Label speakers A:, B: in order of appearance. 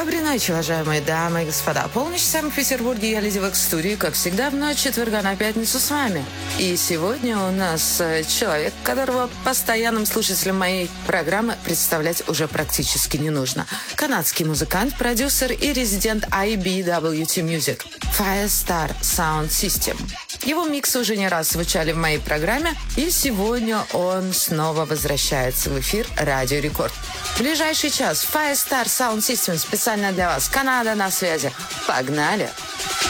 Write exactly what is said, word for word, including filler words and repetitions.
A: Доброй ночи, уважаемые дамы и господа. Полночь в Санкт-Петербурге, я Леди Векс в студии, как всегда, в ночь четверга на пятницу с вами. И сегодня у нас э, человек, которого постоянным слушателям моей программы представлять уже практически не нужно. Канадский музыкант, продюсер и резидент ай би дабл ю ти Music Firestar Sound System. Его миксы уже не раз звучали в моей программе, и сегодня он снова возвращается в эфир Радио Рекорд. В ближайший час Firestar Sound System специально для вас. Канада на связи. Погнали!